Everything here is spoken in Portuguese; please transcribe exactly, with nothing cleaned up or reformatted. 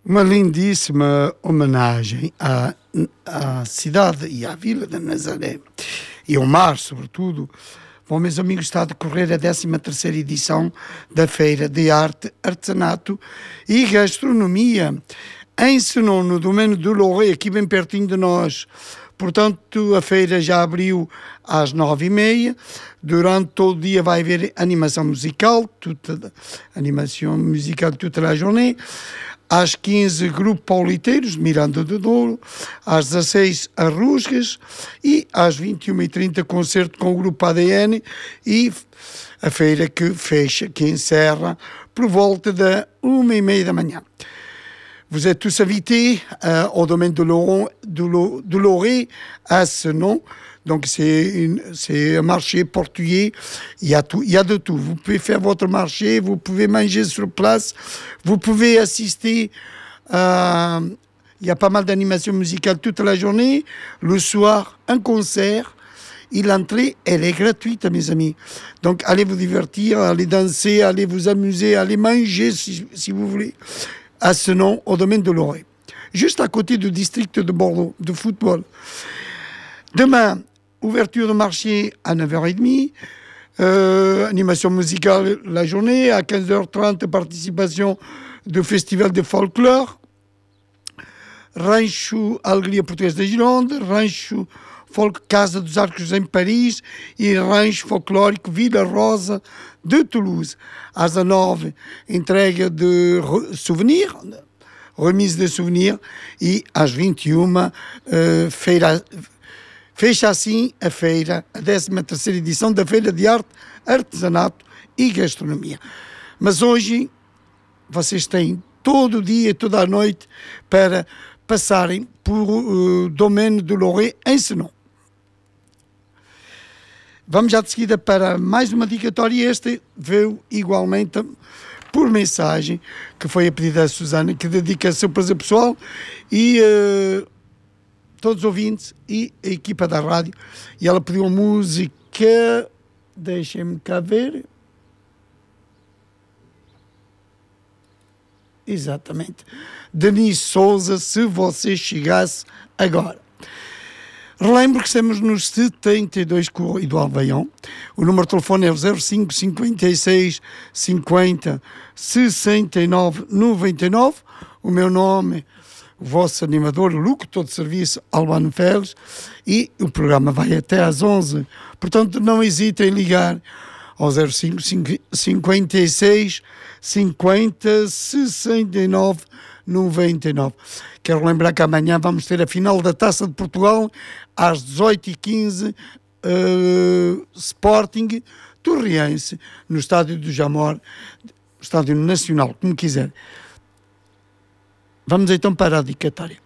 Uma lindíssima homenagem à, à cidade e à vila de Nazaré e ao mar, sobretudo. Bom, meus amigos, está a decorrer a décima terceira edição da Feira de Arte, Artesanato e Gastronomia em Senon, no Domaine do Loret, aqui bem pertinho de nós. Portanto, a feira já abriu às nove e meia. Durante todo o dia vai haver animação musical, toda, animação musical toda a jornada. Às quinze, Grupo Pauliteiros, de Miranda do Douro. Às dezasseis, Arruscas. E às vinte e uma e trinta, concerto com o Grupo A D N. E a feira que fecha, que encerra, por volta da uma e meia da manhã. Vous êtes tous invités euh, au domaine de Loret à Senon. Donc c'est, une, c'est un marché portugais. Il y a tout, il y a de tout. Vous pouvez faire votre marché, vous pouvez manger sur place, vous pouvez assister. Euh, il y a pas mal d'animations musicales toute la journée. Le soir, un concert. Et l'entrée, elle est gratuite, mes amis. Donc, allez vous divertir, allez danser, allez vous amuser, allez manger si, si vous voulez. À Senon, au domaine de Loret. Juste à côté du district de Bordeaux, de football. Demain, ouverture de marché à neuf heures trente. Euh, animation musicale la journée. À quinze heures trente, participation du festival de folklore. Rancho Alegria Portuguesa da Gironde. Rancho Folk Casa dos Arcos em Paris. E Rancho Folclórico Vila Rosa de Toulouse. Às dezanove, entrega de souvenirs, remise de souvenirs, e às vinte e uma, uh, feira, fecha assim a feira, a décima terceira edição da Feira de Arte, Artesanato e Gastronomia. Mas hoje vocês têm todo o dia, toda a noite, para passarem por o uh, Domaine do Loret em Senon. Vamos já de seguida para mais uma dedicatória. Este veio igualmente por mensagem, que foi a pedido da Susana, que dedica seu prazer pessoal e uh, todos os ouvintes e a equipa da rádio. E ela pediu música, deixem-me cá ver. Exatamente. Denise Souza, Se Você Chegasse Agora. Relembro que estamos nos setenta e dois Correio do Alveião. O número de telefone é o zero cinco cinquenta e seis cinquenta sessenta e nove noventa e nove. O meu nome, o vosso animador, locutor de serviço, Albano Félix. E o programa vai até às onze. Portanto, não hesitem em ligar ao zero cinco cinquenta e seis cinquenta sessenta e nove noventa e nove. Quero lembrar que amanhã vamos ter a final da Taça de Portugal às dezoito e quinze, uh, Sporting Torriense, no Estádio do Jamor, Estádio Nacional, como quiser. Vamos então para a dedicatória.